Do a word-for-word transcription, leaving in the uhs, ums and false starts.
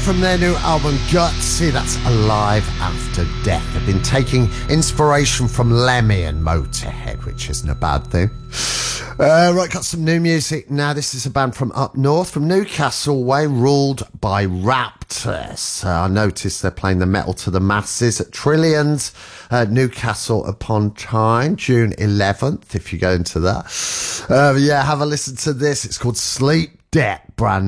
from their new album Gutsy. That's Alive After Death. They've been taking inspiration from Lemmy and Motorhead, which isn't a bad thing. Uh, right, got some new music now. This is a band from up north, from Newcastle way, Ruled by Raptors. Uh, I noticed they're playing the Metal to the Masses at Trillions, uh, Newcastle upon Tyne, June eleventh, if you go into that. Uh, yeah, have a listen to this. It's called Sleep Debt, brand